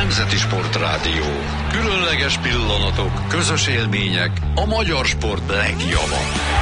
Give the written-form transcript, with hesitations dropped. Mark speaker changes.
Speaker 1: Nemzeti Sportrádió. Különleges pillanatok, közös élmények, a magyar sport legjobb.